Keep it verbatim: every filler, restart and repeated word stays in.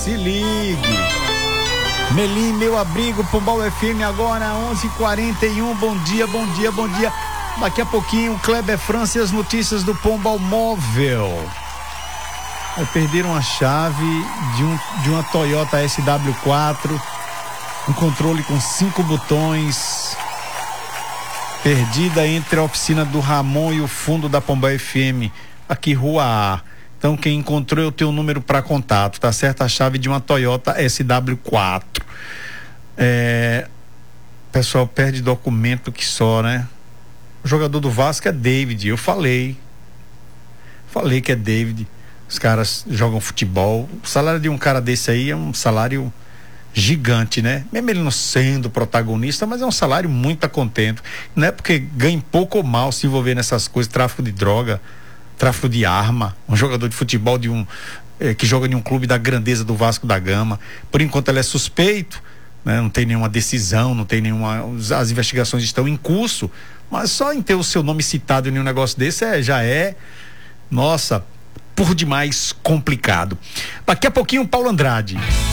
Se ligue. Melim, meu abrigo, Pombal F M agora, onze e quarenta e um. Bom dia, bom dia, bom dia. Daqui a pouquinho, Kleber França e as notícias do Pombal Móvel. Aí perderam a chave de, um, de uma Toyota S W quatro, um controle com cinco botões, perdida entre a oficina do Ramon e o fundo da Pombal F M, aqui Rua A. Então quem encontrou, eu tenho o número para contato, tá certo? A chave de uma Toyota S W quatro. É... O pessoal perde documento que só, né? O jogador do Vasco é David, eu falei. Falei que é David. Os caras jogam futebol. O salário de um cara desse aí é um salário gigante, né? Mesmo ele não sendo protagonista, mas é um salário muito a contento. Não é porque ganha pouco ou mal se envolver nessas coisas, tráfico de droga, tráfico de arma, um jogador de futebol de um eh, que joga em um clube da grandeza do Vasco da Gama. Por enquanto ele é suspeito, né? Não tem nenhuma decisão, não tem nenhuma, as investigações estão em curso, mas só em ter o seu nome citado em um negócio desse é, já é, nossa, por demais complicado. Daqui a pouquinho, Paulo Andrade.